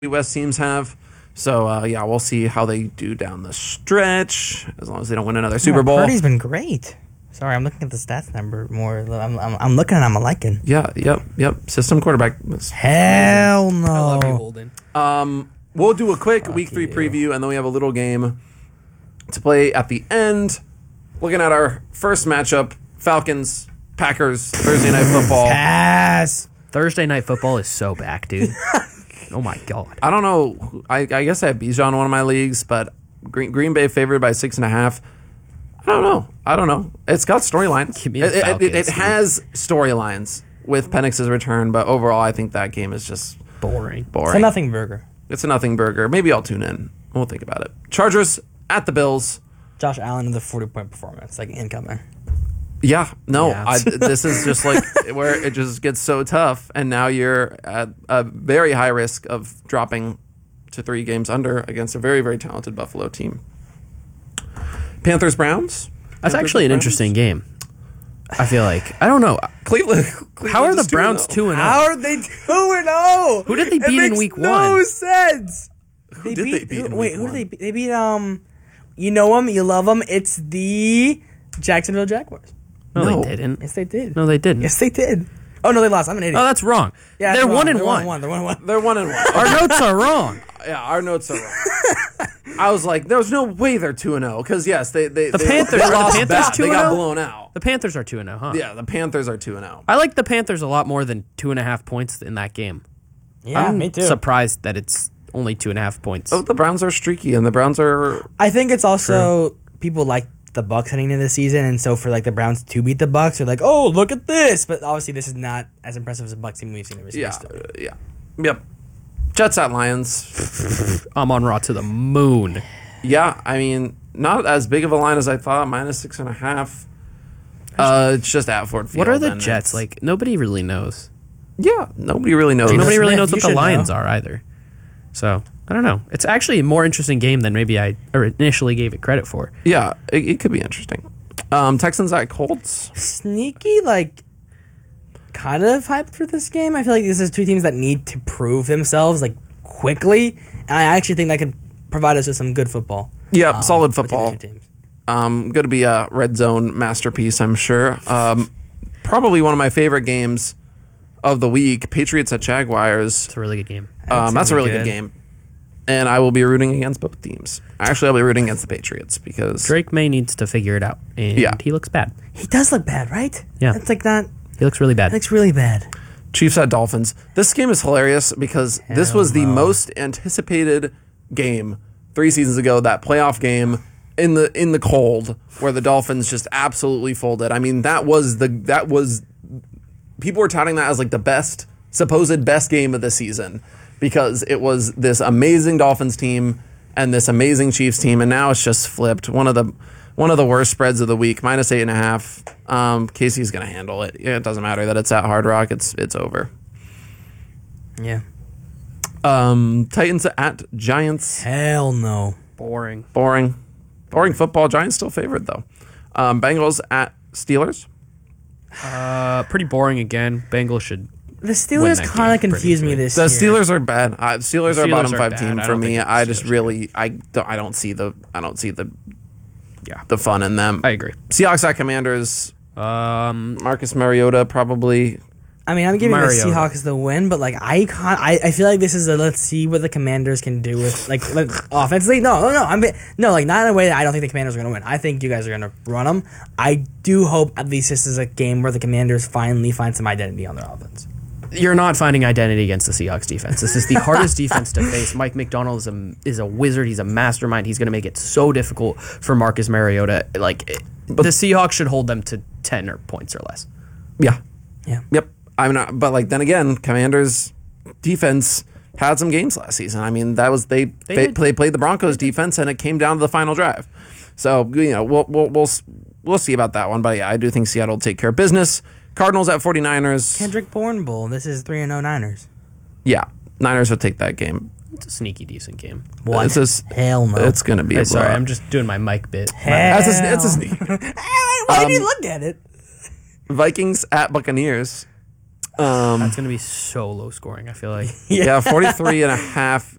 West teams have. So, yeah, we'll see how they do down the stretch, as long as they don't win another Super Bowl. Purdy's been great. Sorry, I'm looking at the stats number more. I'm looking at him. I'm liking. Yeah, yep. System quarterback. Hell no. I love you, Holden. We'll do a quick Week 3 preview, and then we have a little game to play at the end. Looking at our first matchup, Falcons, Packers, Thursday Night Football. Pass. Thursday Night Football is so back, dude. Oh, my God. I don't know. I guess I have Bijan in one of my leagues, but Green Bay favored by 6.5. I don't know. It's got storylines. Give me the Falcons, It has storylines with Penix's return, but overall, I think that game is just Boring. It's a nothing burger. It's a nothing burger. Maybe I'll tune in. We'll think about it. Chargers at the Bills. Josh Allen with a 40-point performance, like incoming. Yeah, no, Yeah. this is just like where it just gets so tough, and now you're at a very high risk of dropping to 3 games under against a very, very talented Buffalo team. Panthers, Browns. That's actually an interesting game. I feel like. I don't know. Cleveland. How are the is 2-0. Browns 2-0? How are they 2-0? Who did they beat in week No 1? sense. Who did they beat in Wait, week who 1? did they beat? They beat You know them, you love them. It's the Jacksonville Jaguars. No, No. they didn't. Yes, they did. No, they didn't. Yes, they did. Oh no, they lost. I'm an idiot. Oh, that's wrong. Yeah, They're wrong. 1 and They're 1. They're 1-1. They're 1-1. Our notes are wrong. Yeah, our notes are wrong. I was like, there's no way they're 2-0 because yes, they Panthers- they are the lost Panthers bad. They got 2-0? blown out. The Panthers are 2-0, huh? Yeah, the Panthers are 2-0. I like the Panthers a lot more than 2.5 points in that game. Yeah, I'm me too. surprised that it's only 2.5 points. Oh, the Browns are streaky, and the Browns are. I think it's also people like the Bucks heading into the season, and so for like the Browns to beat the Bucks, they're like, oh, look at this. But obviously, this is not as impressive as the Bucks team we've seen in recent history. Yep. Jets at Lions. I'm on Raw to the moon. Yeah, I mean, not as big of a line as I thought. -6.5. It's just at Ford Field. What are the and Jets? it's- Like, nobody really knows. Yeah, nobody really knows. Nobody really Smith, knows you what the should Lions know. are either. So, I don't know. It's actually a more interesting game than maybe I initially gave it credit for. Yeah, it could be interesting. Texans at Colts. Sneaky, like, kind of hyped for this game. I feel like this is two teams that need to prove themselves, like, quickly. And I actually think that could provide us with some good football. Yeah, solid between the football. two teams. Going to be a red zone masterpiece, I'm sure. Probably one of my favorite games of the week. Patriots at Jaguars. It's a really good game. That's a really good good. game. And I will be rooting against both teams. Actually, I'll be rooting against the Patriots because Drake May needs to figure it out. And Yeah. he looks bad. He does look bad, right? Yeah. It's like that. He looks really bad. Looks really bad. Chiefs at Dolphins. This game is hilarious because this was the most anticipated game 3 seasons ago. That playoff game in the cold where the Dolphins just absolutely folded. I mean, that was people were touting that as like the supposed best game of the season because it was this amazing Dolphins team and this amazing Chiefs team, and now it's just flipped. One of the worst spreads of the week, -8.5. Casey's gonna handle it. Yeah, it doesn't matter that it's at Hard Rock. It's over. Yeah. Titans at Giants. Hell no. Boring. Boring football. Giants still favored though. Bengals at Steelers. Pretty boring again. Bengals should. The Steelers that kind game of confused me pretty this The year. Steelers are bad. Steelers are a Steelers bottom are 5 bad. team I for don't me. think I the just Steelers really I don't see the fun in them. I agree. Seahawks at Commanders. Marcus Mariota probably. I mean, I'm giving Mariota. the Seahawks the win, but like I feel like this is a let's see what the Commanders can do with like offensively. No, like not in a way that I don't think the Commanders are going to win. I think you guys are going to run them. I do hope at least this is a game where the Commanders finally find some identity on their offense. You're not finding identity against the Seahawks defense. This is the hardest defense to face. Mike McDonald is a wizard. He's a mastermind. He's going to make it so difficult for Marcus Mariota. The Seahawks should hold them to 10 or points or less. Yeah. Yeah. Yep. I'm not, but like then again, Commanders defense had some games last season. I mean, that was they played the Broncos defense, and it came down to the final drive. So we'll see about that one. But yeah, I do think Seattle will take care of business. Cardinals at 49ers. Kendrick Bourne Bowl. This is 3-0 Niners. Yeah, Niners will take that game. It's a sneaky decent game. What? It's just, Hell no. It's gonna be. Hey, a sorry, blowout. I'm just doing my mic bit. It's a sneak. Why did you look at it? Vikings at Buccaneers. That's going to be so low scoring, I feel like. Yeah, 43.5